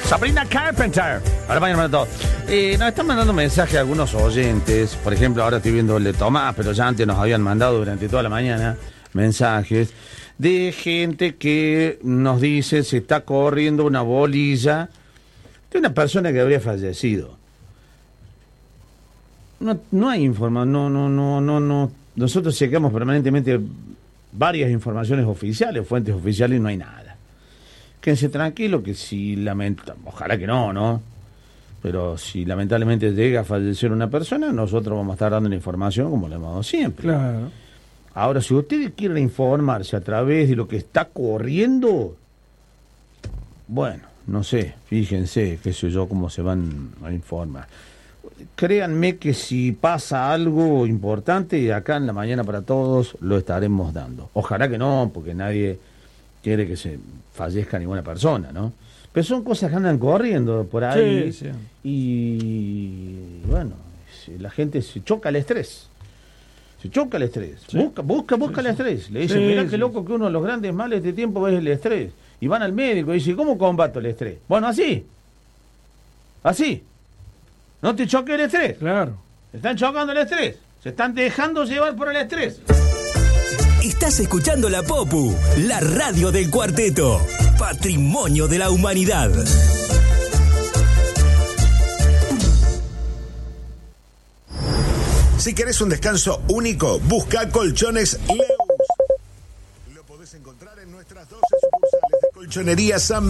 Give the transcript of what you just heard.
Sabrina Carpenter. Ahora vayan a todos. Nos están mandando mensajes a algunos oyentes. Por ejemplo, ahora estoy viendo el de Tomás, pero ya antes nos habían mandado durante toda la mañana mensajes de gente que nos dice se está corriendo una bolilla de una persona que habría fallecido. No hay información, no. Nosotros checamos permanentemente varias informaciones oficiales, fuentes oficiales, y no hay nada. Quédense tranquilo que si ojalá que no, pero si lamentablemente llega a fallecer una persona, nosotros vamos a estar dando la información como lo hemos dado siempre. Claro. Ahora, si ustedes quieren informarse a través de lo que está corriendo, bueno, no sé, fíjense, qué sé yo, cómo se van a informar. Créanme que si pasa algo importante, acá en La Mañana para Todos lo estaremos dando. Ojalá que no, porque nadie quiere que se fallezca ninguna persona, ¿no? Pero son cosas que andan corriendo por ahí. Sí. Y bueno, la gente se choca al estrés. Sí. Busca el estrés. Le dicen, mirá qué loco que uno de los grandes males de este tiempo es el estrés. Y van al médico y dicen, ¿cómo combato el estrés? Bueno, así. No te choque el estrés. Claro. Se están chocando el estrés. Se están dejando llevar por el estrés. Estás escuchando La Popu, la radio del cuarteto. Patrimonio de la humanidad. Si querés un descanso único, busca Colchones Leus. Lo podés encontrar en nuestras 12 sucursales de Colchonería San